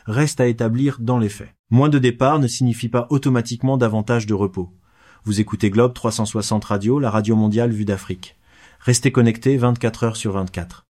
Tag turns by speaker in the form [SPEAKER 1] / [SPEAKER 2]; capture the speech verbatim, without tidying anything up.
[SPEAKER 1] reste à établir dans les faits. Moins de départ ne signifie pas automatiquement davantage de repos. Vous écoutez Globe trois cent soixante Radio, la radio mondiale vue d'Afrique. Restez connectés vingt-quatre heures sur vingt-quatre.